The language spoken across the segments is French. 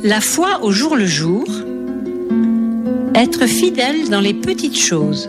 La foi au jour le jour, être fidèle dans les petites choses.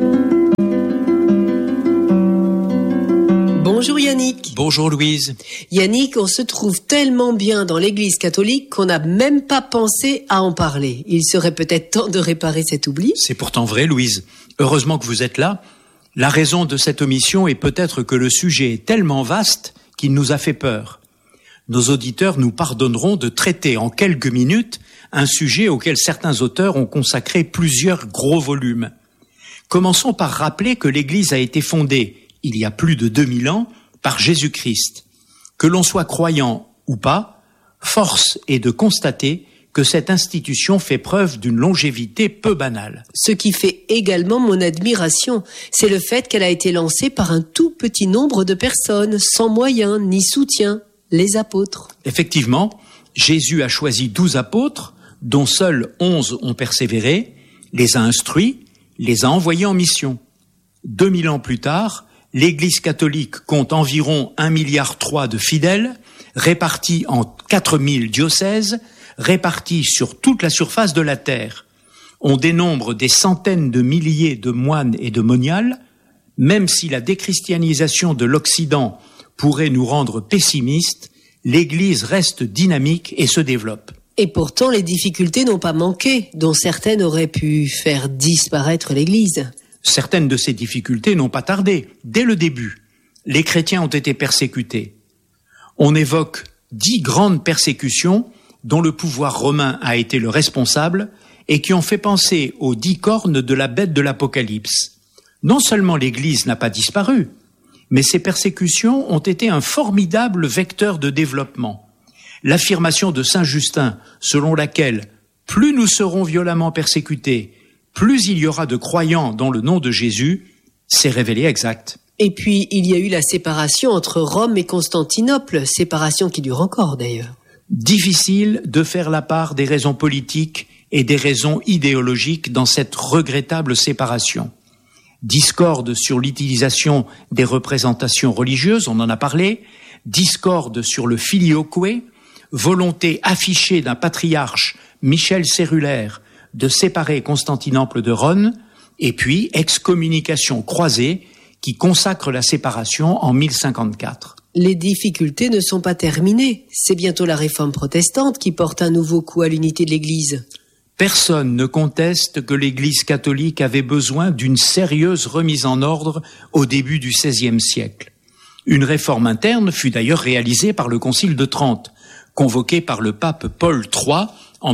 Bonjour Yannick. Bonjour Louise. Yannick, on se trouve tellement bien dans l'église catholique qu'on n'a même pas pensé à en parler. Il serait peut-être temps de réparer cet oubli. C'est pourtant vrai Louise. Heureusement que vous êtes là. La raison de cette omission est peut-être que le sujet est tellement vaste qu'il nous a fait peur. Nos auditeurs nous pardonneront de traiter en quelques minutes un sujet auquel certains auteurs ont consacré plusieurs gros volumes. Commençons par rappeler que l'Église a été fondée, il y a plus de 2000 ans, par Jésus-Christ. Que l'on soit croyant ou pas, force est de constater que cette institution fait preuve d'une longévité peu banale. Ce qui fait également mon admiration, c'est le fait qu'elle a été lancée par un tout petit nombre de personnes, sans moyens ni soutien, les apôtres. Effectivement, Jésus a choisi 12 apôtres, dont seuls 11 ont persévéré, les a instruits, les a envoyés en mission. 2000 ans plus tard, l'Église catholique compte environ 1,3 milliard de fidèles, répartis en 4000 diocèses, répartis sur toute la surface de la terre. On dénombre des centaines de milliers de moines et de moniales, même si la déchristianisation de l'Occident pourrait nous rendre pessimistes, l'Église reste dynamique et se développe. Et pourtant, les difficultés n'ont pas manqué, dont certaines auraient pu faire disparaître l'Église. Certaines de ces difficultés n'ont pas tardé. Dès le début, les chrétiens ont été persécutés. On évoque 10 grandes persécutions dont le pouvoir romain a été le responsable et qui ont fait penser aux 10 cornes de la bête de l'Apocalypse. Non seulement l'Église n'a pas disparu, mais ces persécutions ont été un formidable vecteur de développement. L'affirmation de saint Justin, selon laquelle plus nous serons violemment persécutés, plus il y aura de croyants dans le nom de Jésus, s'est révélée exacte. Et puis, il y a eu la séparation entre Rome et Constantinople, séparation qui dure encore d'ailleurs. Difficile de faire la part des raisons politiques et des raisons idéologiques dans cette regrettable séparation. Discorde sur l'utilisation des représentations religieuses, on en a parlé, discorde sur le filioque, volonté affichée d'un patriarche, Michel Cérulaire, de séparer Constantinople de Rome, et puis excommunication croisée qui consacre la séparation en 1054. Les difficultés ne sont pas terminées. C'est bientôt la réforme protestante qui porte un nouveau coup à l'unité de l'Église. Personne ne conteste que l'Église catholique avait besoin d'une sérieuse remise en ordre au début du XVIe siècle. Une réforme interne fut d'ailleurs réalisée par le Concile de Trente, convoqué par le pape Paul III en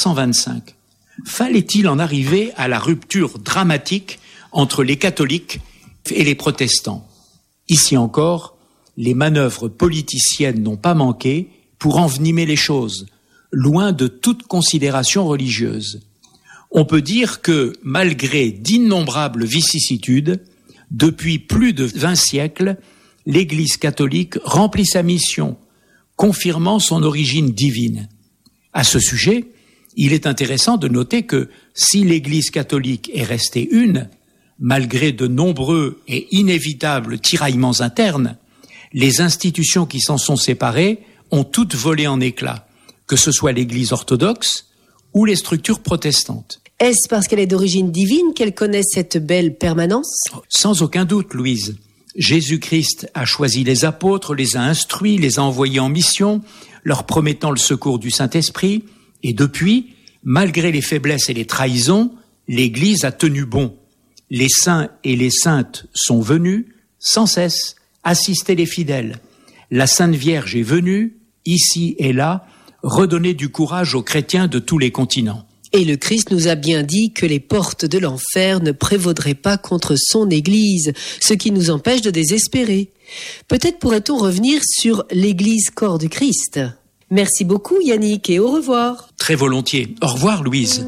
1525. Fallait-il en arriver à la rupture dramatique entre les catholiques et les protestants? Ici encore, les manœuvres politiciennes n'ont pas manqué pour envenimer les choses, loin de toute considération religieuse. On peut dire que, malgré d'innombrables vicissitudes, depuis plus de 20 siècles, l'Église catholique remplit sa mission, confirmant son origine divine. À ce sujet, il est intéressant de noter que si l'Église catholique est restée une, malgré de nombreux et inévitables tiraillements internes, les institutions qui s'en sont séparées ont toutes volé en éclats, que ce soit l'Église orthodoxe ou les structures protestantes. Est-ce parce qu'elle est d'origine divine qu'elle connaît cette belle permanence? Sans aucun doute, Louise. Jésus-Christ a choisi les apôtres, les a instruits, les a envoyés en mission, leur promettant le secours du Saint-Esprit, et depuis, malgré les faiblesses et les trahisons, l'Église a tenu bon. Les saints et les saintes sont venus, sans cesse, assister les fidèles. La Sainte Vierge est venue, ici et là, redonner du courage aux chrétiens de tous les continents. Et le Christ nous a bien dit que les portes de l'enfer ne prévaudraient pas contre son Église, ce qui nous empêche de désespérer. Peut-être pourrait-on revenir sur l'Église corps du Christ. Merci beaucoup Yannick et au revoir. Très volontiers. Au revoir Louise.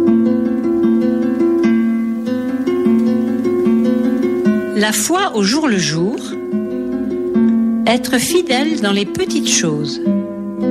La foi au jour le jour, être fidèle dans les petites choses.